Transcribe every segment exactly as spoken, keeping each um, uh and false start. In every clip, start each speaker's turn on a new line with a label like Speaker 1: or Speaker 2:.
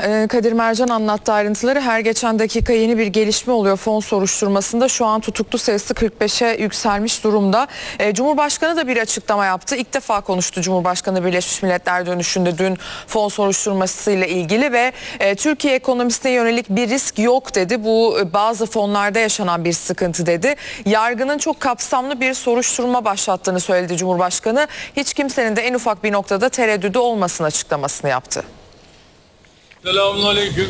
Speaker 1: Kadir Mercan anlattı ayrıntıları. Her geçen dakika yeni bir gelişme oluyor fon soruşturmasında. Şu an tutuklu sayısı kırk beşe yükselmiş durumda. Cumhurbaşkanı da bir açıklama yaptı. İlk defa konuştu Cumhurbaşkanı Birleşmiş Milletler dönüşünde dün fon soruşturmasıyla ilgili ve Türkiye ekonomisine yönelik bir risk yok dedi. Bu bazı fonlarda yaşanan bir sıkıntı dedi. Yargının çok kapsamlı bir soruşturma başlattığını söyledi Cumhurbaşkanı. Hiç kimsenin de en ufak bir noktada tereddüdü olmasın açıklamasını yaptı.
Speaker 2: Selamünaleyküm.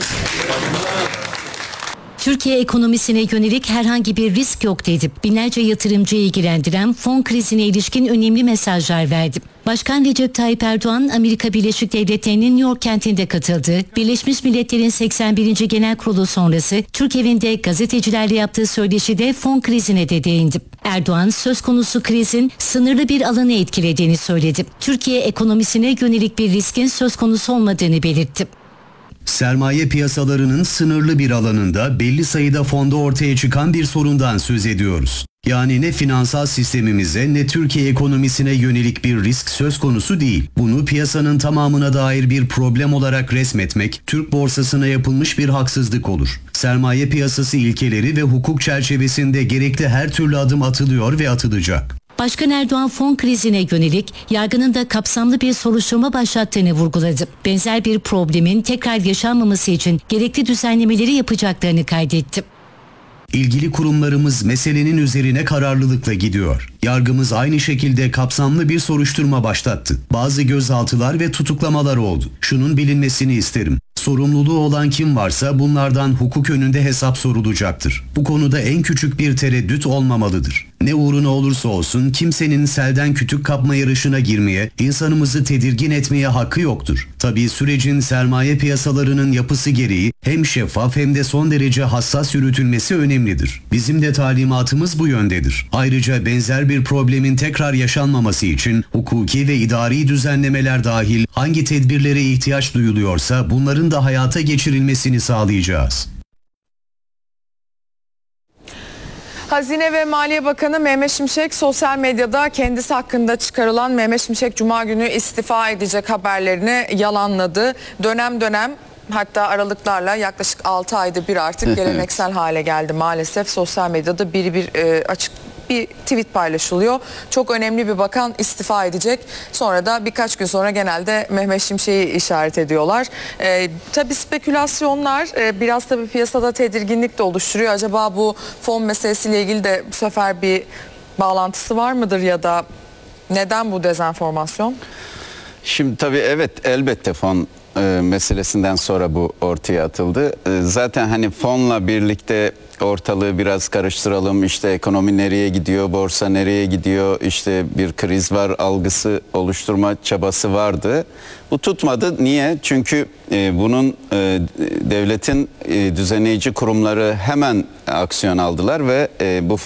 Speaker 3: Türkiye ekonomisine yönelik herhangi bir risk yok dedi. Binlerce yatırımcıyı ilgilendiren fon krizine ilişkin önemli mesajlar verdi. Başkan Recep Tayyip Erdoğan, Amerika Birleşik Devletleri'nin New York kentinde katıldığı Birleşmiş Milletler'in seksen birinci Genel Kurulu sonrası Türk evinde gazetecilerle yaptığı söyleşide fon krizine de değindi. Erdoğan, söz konusu krizin sınırlı bir alanı etkilediğini söyledi. Türkiye ekonomisine yönelik bir riskin söz konusu olmadığını belirtti.
Speaker 4: Sermaye piyasalarının sınırlı bir alanında belli sayıda fonda ortaya çıkan bir sorundan söz ediyoruz. Yani ne finansal sistemimize ne Türkiye ekonomisine yönelik bir risk söz konusu değil. Bunu piyasanın tamamına dair bir problem olarak resmetmek, Türk borsasına yapılmış bir haksızlık olur. Sermaye piyasası ilkeleri ve hukuk çerçevesinde gerekli her türlü adım atılıyor ve atılacak.
Speaker 3: Başkan Erdoğan fon krizine yönelik yargının da kapsamlı bir soruşturma başlattığını vurguladı. Benzer bir problemin tekrar yaşanmaması için gerekli düzenlemeleri yapacaklarını kaydetti.
Speaker 4: İlgili kurumlarımız meselenin üzerine kararlılıkla gidiyor. Yargımız aynı şekilde kapsamlı bir soruşturma başlattı. Bazı gözaltılar ve tutuklamalar oldu. Şunun bilinmesini isterim. Sorumluluğu olan kim varsa bunlardan hukuk önünde hesap sorulacaktır. Bu konuda en küçük bir tereddüt olmamalıdır. Ne uğruna olursa olsun kimsenin selden kütük kapma yarışına girmeye, insanımızı tedirgin etmeye hakkı yoktur. Tabii sürecin sermaye piyasalarının yapısı gereği hem şeffaf hem de son derece hassas yürütülmesi önemlidir. Bizim de talimatımız bu yöndedir. Ayrıca benzer bir problemin tekrar yaşanmaması için hukuki ve idari düzenlemeler dahil hangi tedbirlere ihtiyaç duyuluyorsa bunların da hayata geçirilmesini sağlayacağız.
Speaker 1: Hazine ve Maliye Bakanı Mehmet Şimşek sosyal medyada kendisi hakkında çıkarılan Mehmet Şimşek Cuma günü istifa edecek haberlerini yalanladı. Dönem dönem, hatta aralıklarla yaklaşık altı ayda bir artık geleneksel hale geldi maalesef. Sosyal medyada bir bir e, açık bir tweet paylaşılıyor. Çok önemli bir bakan istifa edecek. Sonra da birkaç gün sonra genelde Mehmet Şimşek'i işaret ediyorlar. Ee, tabii spekülasyonlar e, biraz tabii piyasada tedirginlik de oluşturuyor. Acaba bu fon meselesiyle ilgili de bu sefer bir bağlantısı var mıdır ya da neden bu dezenformasyon?
Speaker 5: Şimdi tabii evet, elbette fon e, meselesinden sonra bu ortaya atıldı. E, zaten hani fonla birlikte ortalığı biraz karıştıralım, işte ekonomi nereye gidiyor, borsa nereye gidiyor, işte bir kriz var algısı oluşturma çabası vardı. Bu tutmadı. Niye? Çünkü e, bunun e, devletin e, düzenleyici kurumları hemen aksiyon aldılar ve e, bu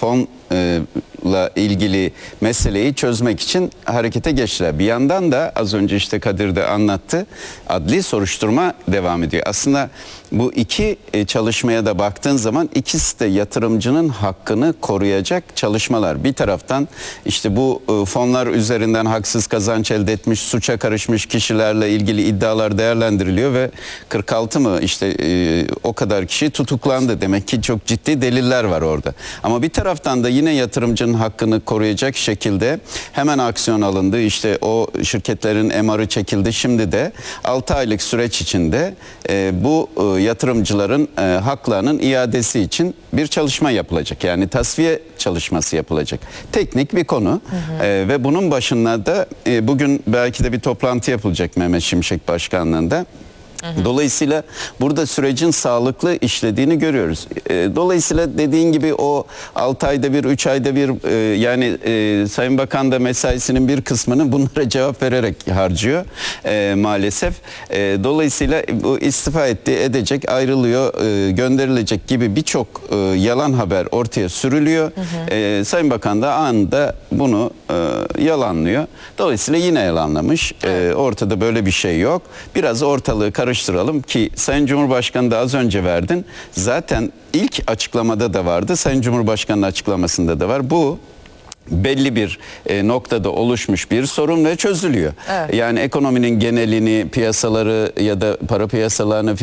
Speaker 5: fonla ilgili meseleyi çözmek için harekete geçtiler. Bir yandan da az önce işte Kadir de anlattı, adli soruşturma devam ediyor. Aslında bu iki e, çalışmaya da baktığın zaman ikisi de yatırımcının hakkını koruyacak çalışmalar. Bir taraftan işte bu e, fonlar üzerinden haksız kazanç elde etmiş, suça karışmış kişilerle ilgili iddialar değerlendiriliyor ve kırk altı mı işte e, o kadar kişi tutuklandı. Demek ki çok ciddi deliller var orada. Ama bir taraftan da yine yatırımcının hakkını koruyacak şekilde hemen aksiyon alındı. İşte o şirketlerin M R'ı çekildi. Şimdi de altı aylık süreç içinde e, bu e, yatırımcıların e, haklarının iadesi için bir çalışma yapılacak. Yani tasfiye çalışması yapılacak. Teknik bir konu. Hı hı. E, ve bunun başında da e, bugün belki de bir toplantı yapılacak Mehmet Şimşek başkanlığında. Dolayısıyla burada sürecin sağlıklı işlediğini görüyoruz. Dolayısıyla dediğin gibi o altı ayda bir, üç ayda bir yani e, Sayın Bakan da mesaisinin bir kısmını bunlara cevap vererek harcıyor e, maalesef. E, dolayısıyla bu istifa etti, edecek, ayrılıyor, e, gönderilecek gibi birçok e, yalan haber ortaya sürülüyor. Hı hı. E, Sayın Bakan da anında bunu e, yalanlıyor. Dolayısıyla yine yalanlamış. E, ortada böyle bir şey yok. Biraz ortalığı karıştırıyor. Ki Sayın Cumhurbaşkanı da az önce verdin. Zaten ilk açıklamada da vardı. Sayın Cumhurbaşkanı'nın açıklamasında da var. Bu belli bir e, noktada oluşmuş bir sorun ve çözülüyor. Evet. Yani ekonominin genelini, piyasaları ya da para piyasalarını